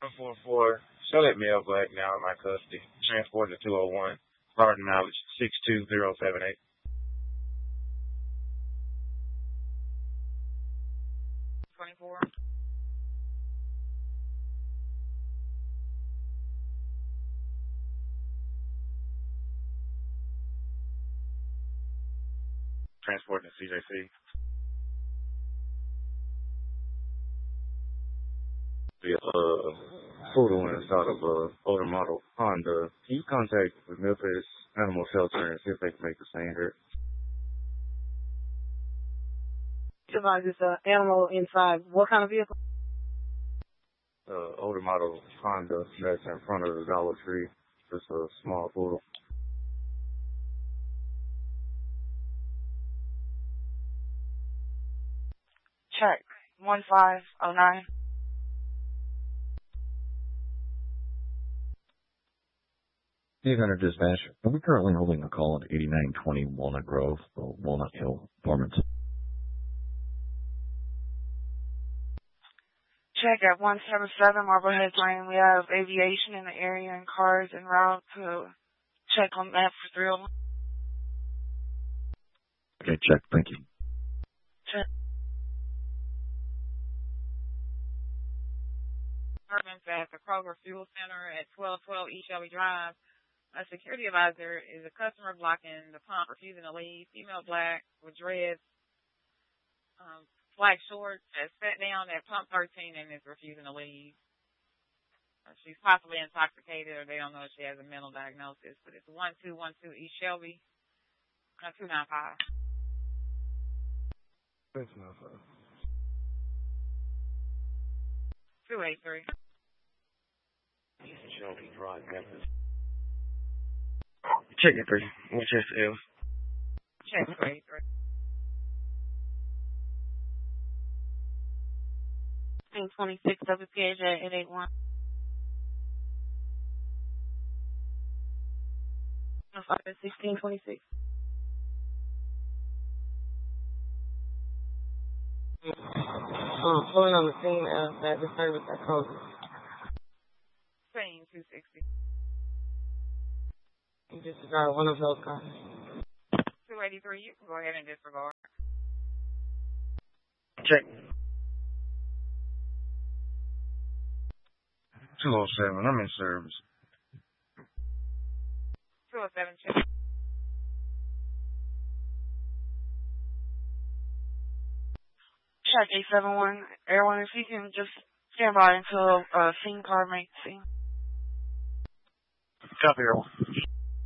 144. Charlotte Male Black now in my custody. Transported to 201. Starting mileage 62078. 24. Transporting to CJC. The photo inside of a older model Honda. Can you contact the Memphis Animal Shelter and see if they can make the same here? This animal inside what kind of vehicle? Older model Honda that's in front of the Dollar Tree. Just a small poodle. Check 1509. Hunter Dispatch. Are we currently holding a call at 8920 Walnut Grove, or Walnut Hill Apartments? Check at 177 Marblehead Lane. We have aviation in the area and cars en route to check on that for thrill. Okay, check. Thank you. Check. Apartments at the Kroger Fuel Center at 1212 East Shelby Drive. A security advisor is a customer blocking the pump, refusing to leave. Female black with dreads, black shorts, has sat down at pump 13 and is refusing to leave. She's possibly intoxicated, or they don't know if she has a mental diagnosis. But it's 1212 East Shelby, 295. 295. 283. East Shelby Drive, Memphis. Check it 3. What's your L? Check 283. 26 WPH at 881. 1626. Pulling on the scene of that disturbance at Kroger. Same 260. You disregard one of those cars. 283, you can go ahead and disregard. Check. 207, I'm in service. 207, check. Check 871. Everyone, if you can just stand by until a scene car makes scene. Copy, everyone.